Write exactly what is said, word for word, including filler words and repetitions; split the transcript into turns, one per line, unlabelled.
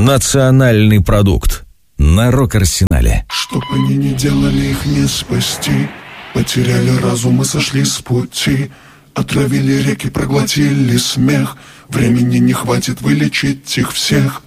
Национальный продукт на Рок-Арсенале.
Что бы они ни делали, их не спасти. Потеряли разум и сошли с пути. Отравили реки, проглотили смех. Времени не хватит вылечить их всех.